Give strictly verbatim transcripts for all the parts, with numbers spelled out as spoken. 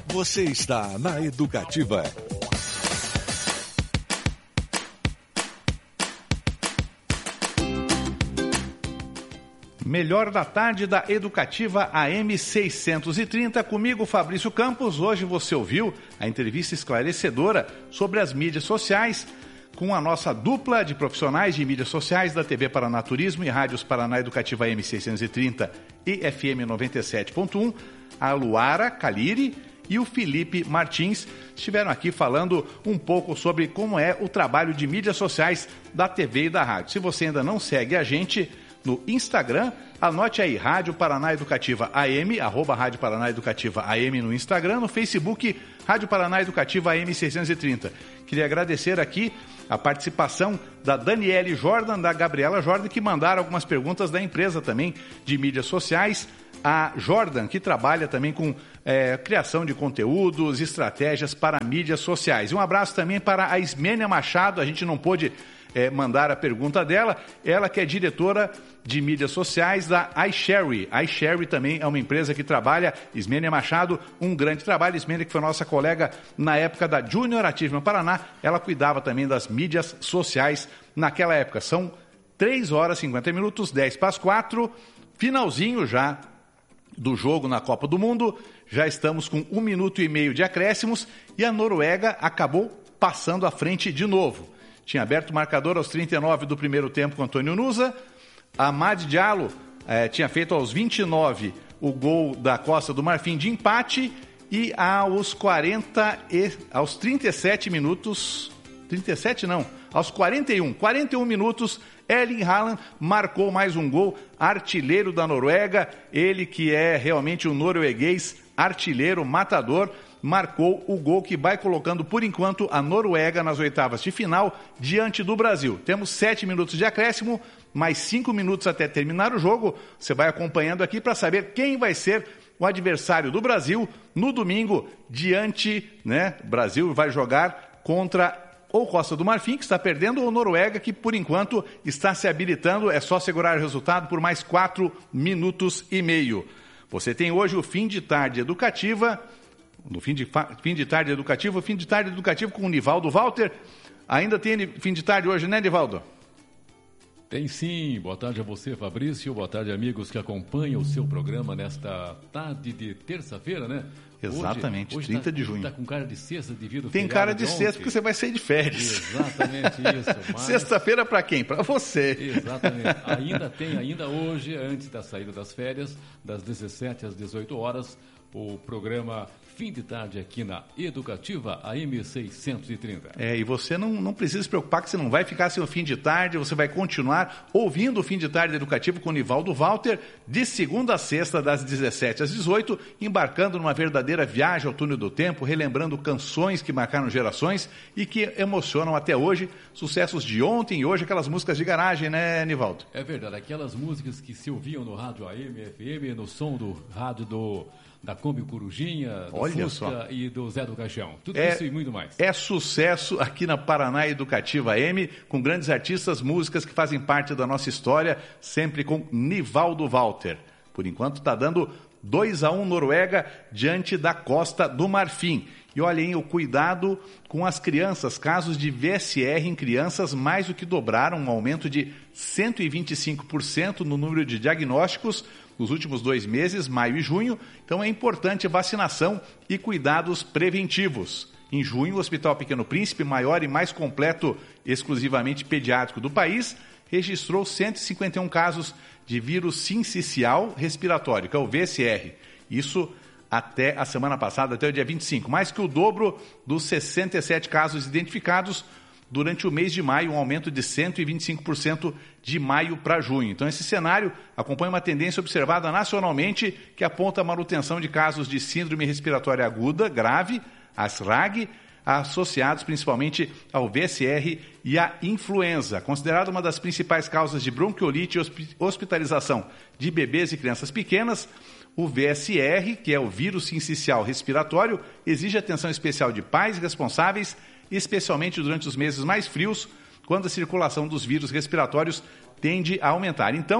Você está na Educativa. Melhor da tarde da Educativa A M seiscentos e trinta, comigo Fabrício Campos. Hoje você ouviu a entrevista esclarecedora sobre as mídias sociais com a nossa dupla de profissionais de mídias sociais da T V Paraná Turismo e Rádios Paraná Educativa A M seiscentos e trinta e F M noventa e sete ponto um, a Luara Caliri e o Felipe Martins estiveram aqui falando um pouco sobre como é o trabalho de mídias sociais da T V e da rádio. Se você ainda não segue a gente no Instagram, anote aí, Rádio Paraná Educativa A M, arroba Rádio Paraná Educativa A M no Instagram, no Facebook, Rádio Paraná Educativa A M seiscentos e trinta. Queria agradecer aqui a participação da Daniele Jordan, da Gabriela Jordan, que mandaram algumas perguntas da empresa também de mídias sociais. A Jordan, que trabalha também com é, criação de conteúdos, estratégias para mídias sociais. E um abraço também para a Ismênia Machado, a gente não pôde é, mandar a pergunta dela, ela que é diretora de mídias sociais da iSherry. A iSherry também é uma empresa que trabalha, Ismênia Machado, um grande trabalho. Ismênia, que foi nossa colega na época da Junior Achievement Paraná, ela cuidava também das mídias sociais naquela época. São três horas e cinquenta minutos, dez para as quatro, finalzinho já do jogo na Copa do Mundo, já estamos com um minuto e meio de acréscimos e a Noruega acabou passando à frente de novo. Tinha aberto o marcador aos trinta e nove do primeiro tempo com Antônio Nusa, a Mad Diallo eh, tinha feito aos vinte e nove o gol da Costa do Marfim de empate e aos quarenta e, aos trinta e sete minutos, trinta e sete não, aos quarenta e um, quarenta e um minutos, Erling Haaland marcou mais um gol, artilheiro da Noruega, ele que é realmente um norueguês artilheiro, matador, marcou o gol que vai colocando, por enquanto, a Noruega nas oitavas de final, diante do Brasil. Temos sete minutos de acréscimo, mais cinco minutos até terminar o jogo. Você vai acompanhando aqui para saber quem vai ser o adversário do Brasil no domingo, diante, né? O Brasil vai jogar contra ou Costa do Marfim, que está perdendo, ou Noruega, que por enquanto está se habilitando. É só segurar o resultado por mais quatro minutos e meio. Você tem hoje o fim de tarde educativa, no fim de, fim de tarde educativo, fim de tarde educativo com o Nivaldo Walter. Ainda tem fim de tarde hoje, né, Nivaldo? Tem sim. Boa tarde a você, Fabrício. Boa tarde, amigos que acompanham o seu programa nesta tarde de terça-feira, né? Exatamente, hoje, hoje trinta de junho. Está com cara de sexta devido Tem cara de, de sexta porque você vai sair de férias. Exatamente isso. Mas... Sexta-feira para quem? Para você. Exatamente. Ainda tem, ainda hoje, antes da saída das férias, das dezessete às dezoito horas, o programa Fim de Tarde aqui na Educativa A M seiscentos e trinta. É, e você não, não precisa se preocupar que você não vai ficar sem o fim de tarde, você vai continuar ouvindo o Fim de Tarde Educativo com o Nivaldo Walter, de segunda a sexta, das dezessete às dezoito, embarcando numa verdadeira viagem ao túnel do tempo, relembrando canções que marcaram gerações e que emocionam até hoje, sucessos de ontem e hoje, aquelas músicas de garagem, né, Nivaldo? É verdade, aquelas músicas que se ouviam no rádio A M, F M, no som do rádio do... da Kombi Corujinha, do Olha Fusca só. E do Zé do Caixão. Tudo é, isso e muito mais. É sucesso aqui na Paraná Educativa A M, com grandes artistas, músicas que fazem parte da nossa história, sempre com Nivaldo Walter. Por enquanto está dando dois a um Noruega diante da Costa do Marfim. E olhem o cuidado com as crianças, casos de V S R em crianças mais do que dobraram, um aumento de cento e vinte e cinco por cento no número de diagnósticos nos últimos dois meses, maio e junho. Então é importante vacinação e cuidados preventivos. Em junho, o Hospital Pequeno Príncipe, maior e mais completo exclusivamente pediátrico do país, registrou cento e cinquenta e um casos de vírus sincicial respiratório, que é o V S R. Isso até a semana passada, até o dia vinte e cinco, mais que o dobro dos sessenta e sete casos identificados durante o mês de maio, um aumento de cento e vinte e cinco por cento de maio para junho. Então, esse cenário acompanha uma tendência observada nacionalmente que aponta a manutenção de casos de síndrome respiratória aguda grave, a S R A G, associados principalmente ao V S R e à influenza, considerada uma das principais causas de bronquiolite e hospitalização de bebês e crianças pequenas. O V S R, que é o vírus sincicial respiratório, exige atenção especial de pais e responsáveis, especialmente durante os meses mais frios, quando a circulação dos vírus respiratórios tende a aumentar. Então,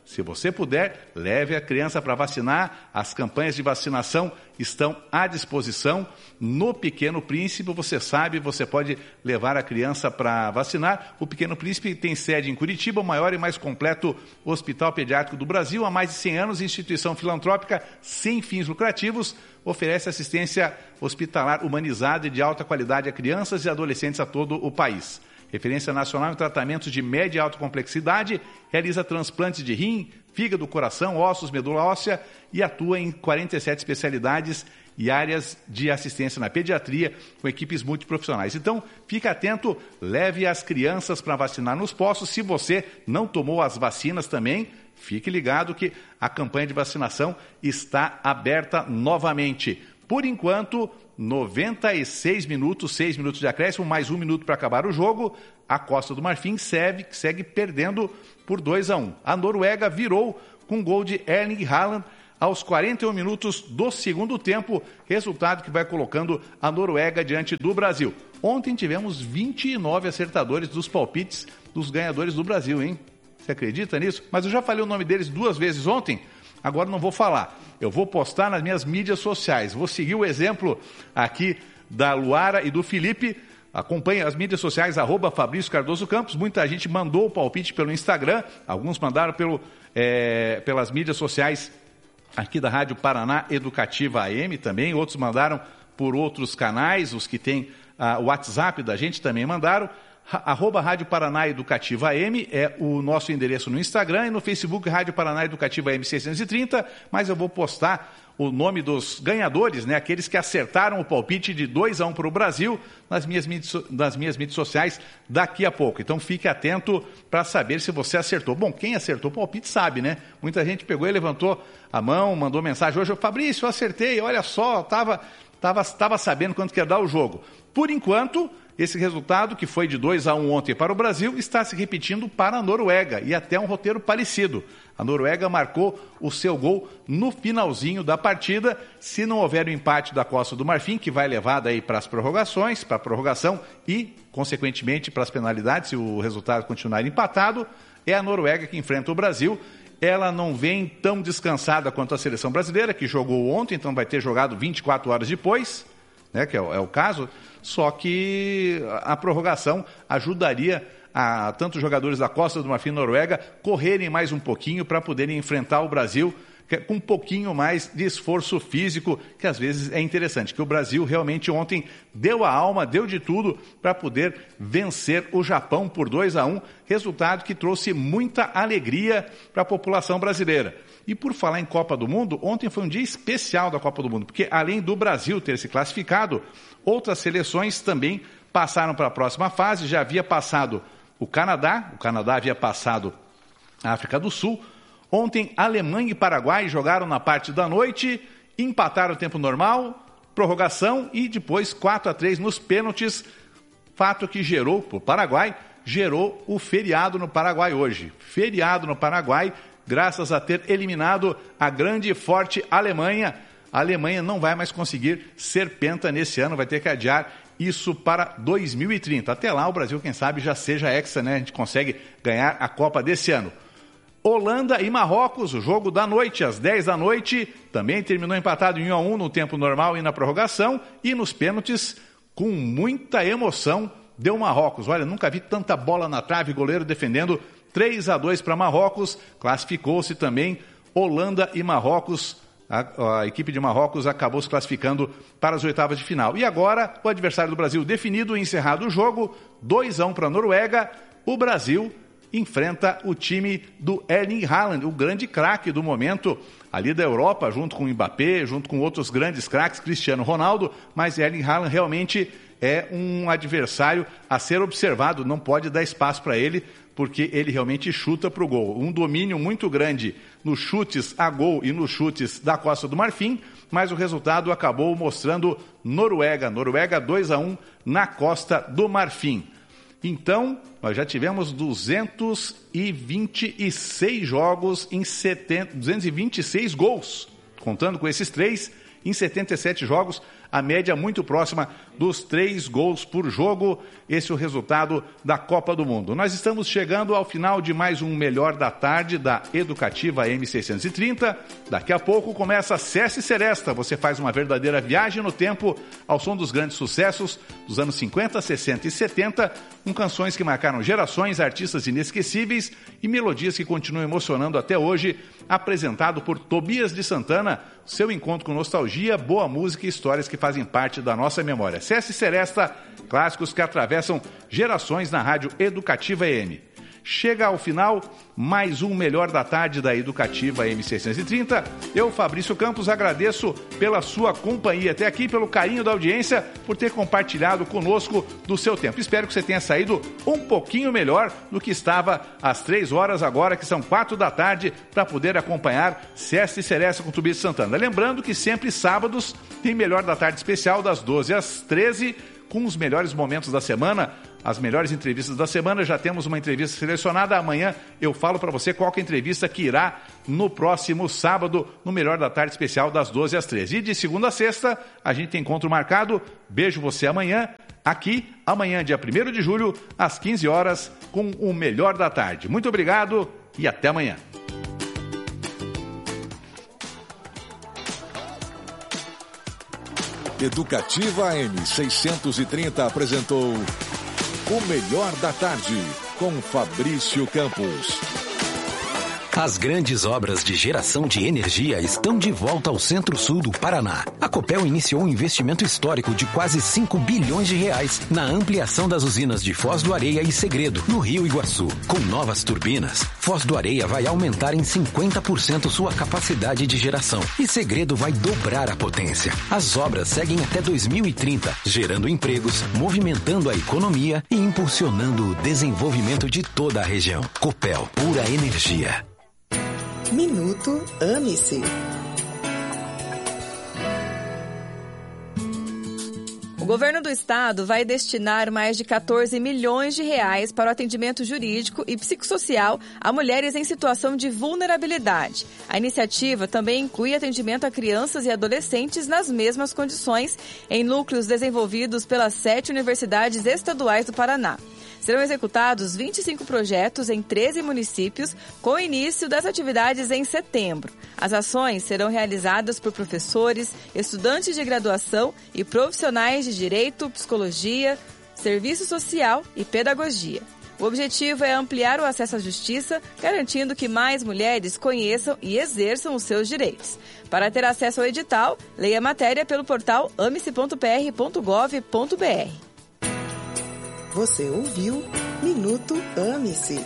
Se você puder, leve a criança para vacinar. As campanhas de vacinação estão à disposição. No Pequeno Príncipe, você sabe, você pode levar a criança para vacinar. O Pequeno Príncipe tem sede em Curitiba, o maior e mais completo hospital pediátrico do Brasil. Há mais de cem anos, instituição filantrópica sem fins lucrativos, oferece assistência hospitalar humanizada e de alta qualidade a crianças e adolescentes a todo o país. Referência nacional em tratamentos de média e alta complexidade, realiza transplantes de rim, fígado, coração, ossos, medula óssea e atua em quarenta e sete especialidades e áreas de assistência na pediatria com equipes multiprofissionais. Então, fique atento, leve as crianças para vacinar nos postos. Se você não tomou as vacinas também, fique ligado que a campanha de vacinação está aberta novamente. Por enquanto, noventa e seis minutos, seis minutos de acréscimo, mais um minuto para acabar o jogo. A Costa do Marfim segue, segue perdendo por dois a um. A Noruega virou com gol de Erling Haaland aos quarenta e um minutos do segundo tempo, resultado que vai colocando a Noruega diante do Brasil. Ontem tivemos vinte e nove acertadores dos palpites dos ganhadores do Brasil, hein? Você acredita nisso? Mas eu já falei o nome deles duas vezes ontem. Agora não vou falar, eu vou postar nas minhas mídias sociais, vou seguir o exemplo aqui da Luara e do Felipe, acompanhe as mídias sociais, arroba Fabrício Cardoso Campos, muita gente mandou o palpite pelo Instagram, alguns mandaram pelo, é, pelas mídias sociais aqui da Rádio Paraná Educativa A M também, outros mandaram por outros canais, os que têm ah, o WhatsApp da gente também mandaram. Arroba Rádio Paraná Educativa A M é o nosso endereço no Instagram e no Facebook Rádio Paraná Educativa A M seiscentos e trinta, mas eu vou postar o nome dos ganhadores, né, aqueles que acertaram o palpite de dois a um para o Brasil nas minhas, mídias, nas minhas mídias sociais daqui a pouco. Então fique atento para saber se você acertou. Bom, quem acertou o palpite sabe, né? Muita gente pegou e levantou a mão, mandou mensagem hoje, Fabrício, eu acertei, olha só, estava tava, tava sabendo quanto que ia dar o jogo. Por enquanto, esse resultado, que foi de dois a um ontem para o Brasil, está se repetindo para a Noruega, e até um roteiro parecido. A Noruega marcou o seu gol no finalzinho da partida. Se não houver o empate da Costa do Marfim, que vai levar daí para as prorrogações, para a prorrogação e, consequentemente, para as penalidades, se o resultado continuar empatado, é a Noruega que enfrenta o Brasil. Ela não vem tão descansada quanto a seleção brasileira, que jogou ontem, então vai ter jogado vinte e quatro horas depois, né, que é o, é o caso, só que a prorrogação ajudaria a tanto os jogadores da Costa do Marfim e Noruega correrem mais um pouquinho para poderem enfrentar o Brasil com um pouquinho mais de esforço físico, que às vezes é interessante, que o Brasil realmente ontem deu a alma, deu de tudo para poder vencer o Japão por dois a um, resultado que trouxe muita alegria para a população brasileira. E por falar em Copa do Mundo, ontem foi um dia especial da Copa do Mundo, porque além do Brasil ter se classificado, outras seleções também passaram para a próxima fase. Já havia passado o Canadá, o Canadá havia passado a África do Sul. Ontem, Alemanha e Paraguai jogaram na parte da noite, empataram o tempo normal, prorrogação e depois quatro a três nos pênaltis, fato que gerou, para o Paraguai, gerou o feriado no Paraguai hoje. Feriado no Paraguai, graças a ter eliminado a grande e forte Alemanha. A Alemanha não vai mais conseguir ser penta nesse ano, vai ter que adiar isso para dois mil e trinta. Até lá o Brasil, quem sabe, já seja hexa, né? A gente consegue ganhar a Copa desse ano. Holanda e Marrocos, o jogo da noite, às dez da noite, também terminou empatado em um a um no tempo normal e na prorrogação, e nos pênaltis, com muita emoção, deu Marrocos. Olha, nunca vi tanta bola na trave, goleiro defendendo, três a dois para Marrocos, classificou-se também Holanda e Marrocos. A, a equipe de Marrocos acabou se classificando para as oitavas de final. E agora, o adversário do Brasil definido e encerrado o jogo, dois a um para a Noruega, o Brasil enfrenta o time do Erling Haaland, o grande craque do momento ali da Europa, junto com o Mbappé, junto com outros grandes craques, Cristiano Ronaldo, mas Erling Haaland realmente é um adversário a ser observado, não pode dar espaço para ele, porque ele realmente chuta para o gol. Um domínio muito grande nos chutes a gol e nos chutes da Costa do Marfim, mas o resultado acabou mostrando Noruega, Noruega dois a um na Costa do Marfim. Então, nós já tivemos duzentos e vinte e seis jogos em setenta, duzentos e vinte e seis gols, contando com esses três, em setenta e sete jogos, a média muito próxima dos três gols por jogo. Esse é o resultado da Copa do Mundo. Nós estamos chegando ao final de mais um Melhor da Tarde da Educativa A M seiscentos e trinta. Daqui a pouco começa Sesc Seresta. Você faz uma verdadeira viagem no tempo ao som dos grandes sucessos dos anos cinquenta, sessenta e setenta, com canções que marcaram gerações, artistas inesquecíveis e melodias que continuam emocionando até hoje, apresentado por Tobias de Santana, seu encontro com nostalgia, boa música e histórias que fazem parte da nossa memória. Sesc Seresta, clássicos que atravessam gerações na Rádio Educativa A M. Chega ao final mais um Melhor da Tarde da Educativa A M seiscentos e trinta. Eu, Fabrício Campos, agradeço pela sua companhia até aqui, pelo carinho da audiência, por ter compartilhado conosco do seu tempo. Espero que você tenha saído um pouquinho melhor do que estava às três horas agora, que são quatro da tarde, para poder acompanhar Sesc Seresta com Tobias de Santana. Lembrando que sempre sábados tem Melhor da Tarde especial das doze às treze, com os melhores momentos da semana, as melhores entrevistas da semana. Já temos uma entrevista selecionada. Amanhã eu falo para você qual que é a entrevista que irá no próximo sábado, no Melhor da Tarde especial das doze às treze. E de segunda a sexta, a gente tem encontro marcado. Beijo você amanhã, aqui, amanhã, dia primeiro de julho, às quinze horas, com o Melhor da Tarde. Muito obrigado e até amanhã. Educativa A M seiscentos e trinta apresentou o Melhor da Tarde, com Fabrício Campos. As grandes obras de geração de energia estão de volta ao centro-sul do Paraná. A Copel iniciou um investimento histórico de quase cinco bilhões de reais na ampliação das usinas de Foz do Areia e Segredo, no Rio Iguaçu. Com novas turbinas, Foz do Areia vai aumentar em cinquenta por cento sua capacidade de geração e Segredo vai dobrar a potência. As obras seguem até dois mil e trinta, gerando empregos, movimentando a economia e impulsionando o desenvolvimento de toda a região. Copel, pura energia. Minuto Ame-se. O governo do estado vai destinar mais de quatorze milhões de reais para o atendimento jurídico e psicossocial a mulheres em situação de vulnerabilidade. A iniciativa também inclui atendimento a crianças e adolescentes nas mesmas condições em núcleos desenvolvidos pelas sete universidades estaduais do Paraná. Serão executados vinte e cinco projetos em treze municípios, com o início das atividades em setembro. As ações serão realizadas por professores, estudantes de graduação e profissionais de direito, psicologia, serviço social e pedagogia. O objetivo é ampliar o acesso à justiça, garantindo que mais mulheres conheçam e exerçam os seus direitos. Para ter acesso ao edital, leia a matéria pelo portal ame-se ponto p r ponto gov ponto b r. Você ouviu Minuto Ame-se.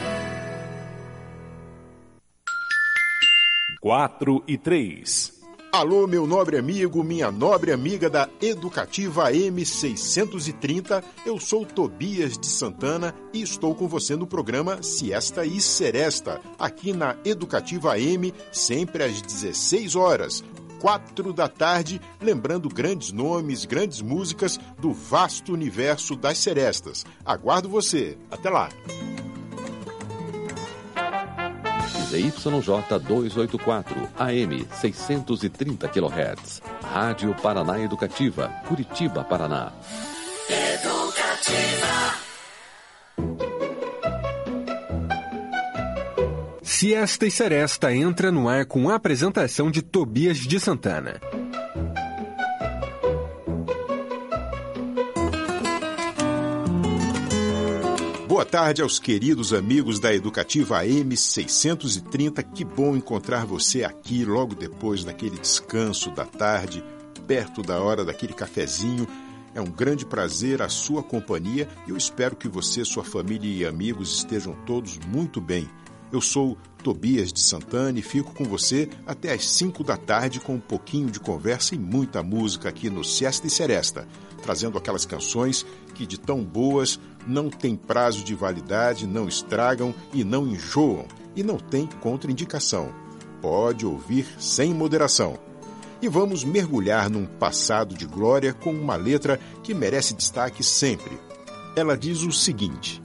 quatro e três. Alô, meu nobre amigo, minha nobre amiga da Educativa A M seiscentos e trinta, eu sou Tobias de Santana e estou com você no programa Siesta e Seresta, aqui na Educativa A M, sempre às dezesseis horas. Quatro da tarde, lembrando grandes nomes, grandes músicas do vasto universo das serestas. Aguardo você. Até lá. Z Y J duzentos e oitenta e quatro, A M seiscentos e trinta quilohertz. Rádio Paraná Educativa, Curitiba, Paraná. Educativa. Siesta e Seresta entra no ar com a apresentação de Tobias de Santana. Boa tarde aos queridos amigos da Educativa A M seiscentos e trinta. Que bom encontrar você aqui logo depois daquele descanso da tarde, perto da hora daquele cafezinho. É um grande prazer a sua companhia e eu espero que você, sua família e amigos estejam todos muito bem. Eu sou Tobias de Santana e fico com você até às cinco da tarde com um pouquinho de conversa e muita música aqui no Siesta e Seresta, trazendo aquelas canções que de tão boas não têm prazo de validade, não estragam e não enjoam e não tem contraindicação. Pode ouvir sem moderação. E vamos mergulhar num passado de glória com uma letra que merece destaque sempre. Ela diz o seguinte: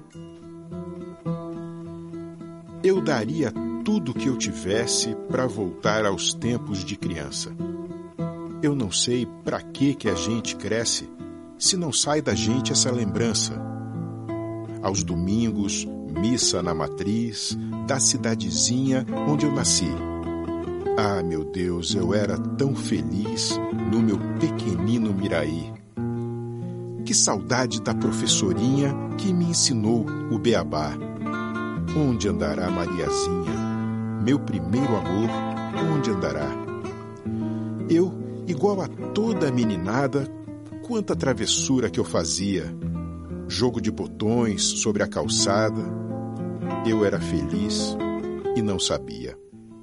eu daria tudo que eu tivesse para voltar aos tempos de criança. Eu não sei para que que a gente cresce se não sai da gente essa lembrança. Aos domingos, missa na matriz da cidadezinha onde eu nasci. Ah, meu Deus, eu era tão feliz no meu pequenino Miraí. Que saudade da professorinha que me ensinou o beabá. Onde andará Mariazinha? Meu primeiro amor, onde andará? Eu, igual a toda a meninada, quanta travessura que eu fazia. Jogo de botões sobre a calçada. Eu era feliz e não sabia.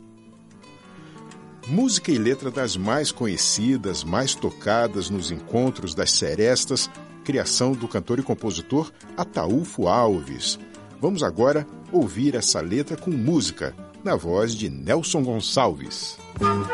Música e letra das mais conhecidas, mais tocadas nos encontros das serestas, criação do cantor e compositor Ataúfo Alves. Vamos agora ouvir essa letra com música, na voz de Nelson Gonçalves.